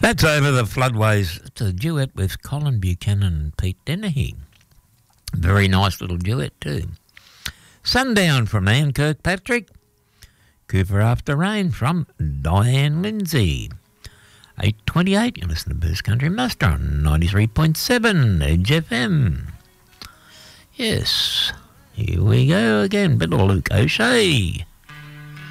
That's Over the Floodways. It's a duet with Colin Buchanan and Pete Dennehy. Very nice little duet too. Sundown from Anne Kirkpatrick. Cooper After Rain from Diane Lindsay. 8:28, you listen to Boost Country Muster on 93.7 Edge FM. Yes, here we go again. Bit of Luke O'Shea.